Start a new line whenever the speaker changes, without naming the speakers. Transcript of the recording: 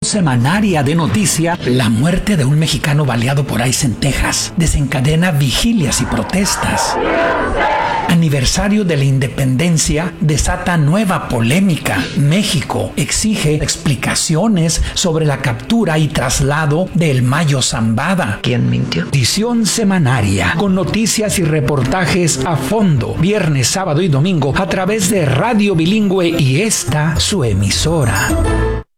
semanaria de noticia, la muerte de un mexicano baleado por ICE en Texas desencadena vigilias y protestas. Aniversario de la independencia desata nueva polémica. México exige explicaciones sobre la captura y traslado del Mayo Zambada.
¿Quién mintió?
Edición semanaria con noticias y reportajes a fondo, viernes, sábado y domingo a través de Radio Bilingüe y esta su emisora.